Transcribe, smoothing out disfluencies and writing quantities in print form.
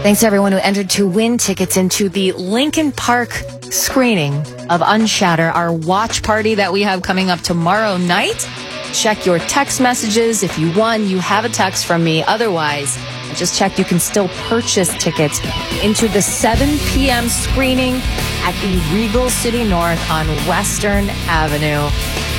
Thanks to everyone who entered to win tickets into the Lincoln Park screening of Unshatter, our watch party that we have coming up tomorrow night. Check your text messages. If you won, you have a text from me. Otherwise, I just checked, you can still purchase tickets into the 7 p.m. screening at the Regal City North on Western Avenue.